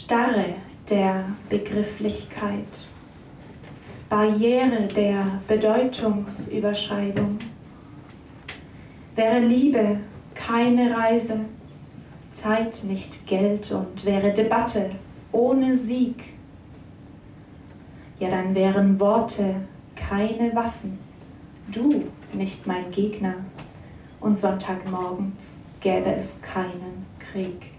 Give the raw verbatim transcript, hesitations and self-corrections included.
Starre der Begrifflichkeit, Barriere der Bedeutungsüberschreibung. Wäre Liebe keine Reise, Zeit nicht Geld und wäre Debatte ohne Sieg, ja, dann wären Worte keine Waffen, du nicht mein Gegner und Sonntagmorgens gäbe es keinen Krieg.